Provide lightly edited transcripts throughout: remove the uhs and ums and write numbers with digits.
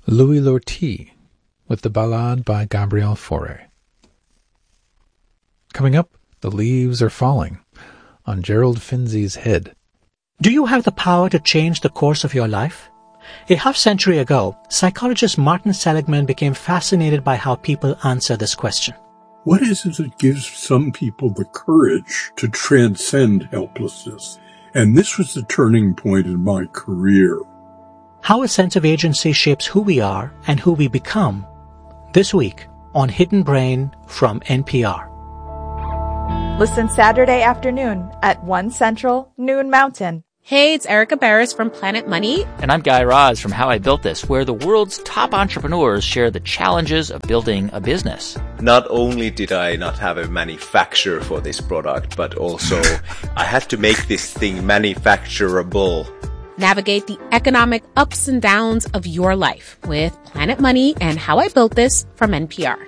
Louis Lortie with the Ballade by Gabriel Fauré. Coming up, The Leaves Are Falling on Gerald Finzi's Head. Do you have the power to change the course of your life? A half-century ago, psychologist Martin Seligman became fascinated by how people answer this question. What is it that gives some people the courage to transcend helplessness? And this was the turning point in my career. How a sense of agency shapes who we are and who we become. This week on Hidden Brain from NPR. Listen Saturday afternoon at 1 Central, noon Mountain. Hey, it's Erica Barris from Planet Money. And I'm Guy Raz from How I Built This, where the world's top entrepreneurs share the challenges of building a business. Not only did I not have a manufacturer for this product, but also I had to make this thing manufacturable. Navigate the economic ups and downs of your life with Planet Money and How I Built This from NPR.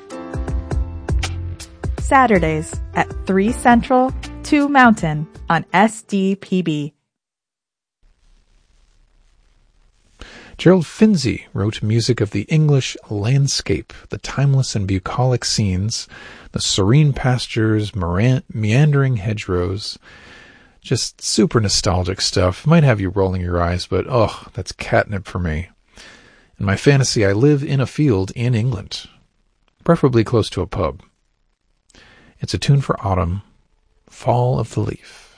Saturdays at 3 Central, 2 Mountain on SDPB. Gerald Finzi wrote music of the English landscape, the timeless and bucolic scenes, the serene pastures, meandering hedgerows. Just super nostalgic stuff. Might have you rolling your eyes, but that's catnip for me. In my fantasy, I live in a field in England, preferably close to a pub. It's a tune for autumn, Fall of the Leaf.